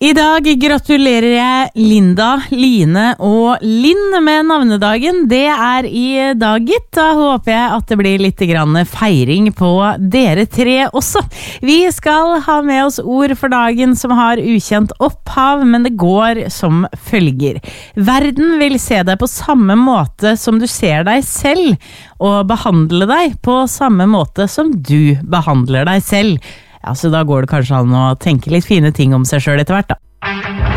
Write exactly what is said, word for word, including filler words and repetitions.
I dag gratulerer jeg Linda, Line og Linn med navnedagen. Det er i dag, gitt. Da håper jeg at det blir litt grann feiring på dere tre også. Vi skal ha med oss ord for dagen som har ukjent opphav, men det går som følger. Verden vil se deg på samme måte som du ser deg selv, og behandle deg på samme måte som du behandler deg selv. Ja, så da går det kanskje an å tenke litt fine ting om seg selv etter hvert da.